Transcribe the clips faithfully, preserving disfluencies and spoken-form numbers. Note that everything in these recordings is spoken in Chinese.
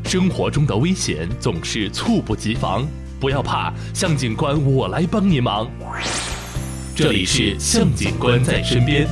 生活中的危险总是猝不及防，不要怕，向警官我来帮你忙。这里是向警官在身边。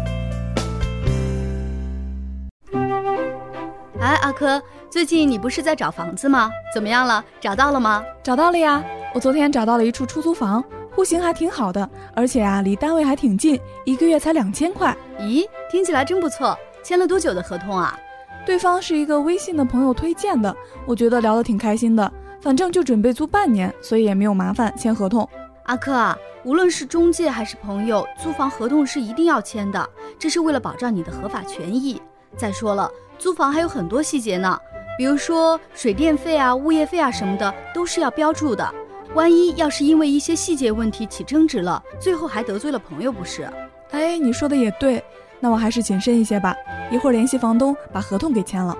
哎，阿珂，最近你不是在找房子吗？怎么样了？找到了吗？ 找到了呀，我昨天找到了一处出租房，户型还挺好的，而且啊，离单位还挺近，一个月才两千块。 咦，听起来真不错。签了多久的合同啊？ 对方是一个微信的朋友推荐的，我觉得聊得挺开心的，反正就准备租半年，所以也没有麻烦签合同。 阿珂啊，无论是中介还是朋友，租房合同是一定要签的，这是为了保障你的合法权益。再说了，租房还有很多细节呢，比如说水电费啊、物业费啊什么的都是要标注的，万一要是因为一些细节问题起争执了，最后还得罪了朋友不是？ 哎，你说的也对，那我还是谨慎一些吧，一会儿联系房东把合同给签了。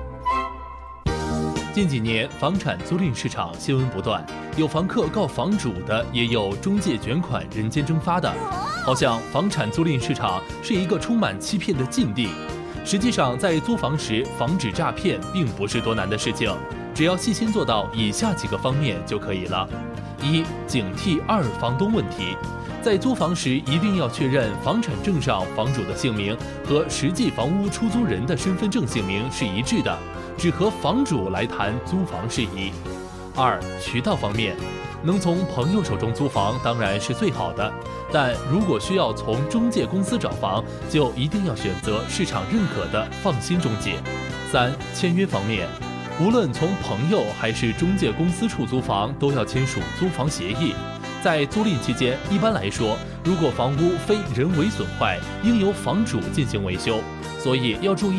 近几年房产租赁市场新闻不断，有房客告房主的，也有中介卷款人间蒸发的，好像房产租赁市场是一个充满欺骗的禁地。实际上，在租房时防止诈骗并不是多难的事情，只要细心做到以下几个方面就可以了。一、警惕二房东问题。在租房时一定要确认房产证上房主的姓名和实际房屋出租人的身份证姓名是一致的，只和房主来谈租房事宜。二、渠道方面，能从朋友手中租房当然是最好的，但如果需要从中介公司找房，就一定要选择市场认可的放心中介。三、签约方面，无论从朋友还是中介公司处租房，都要签署租房协议。在租赁期间，一般来说，如果房屋非人为损坏，应由房主进行维修，所以要注意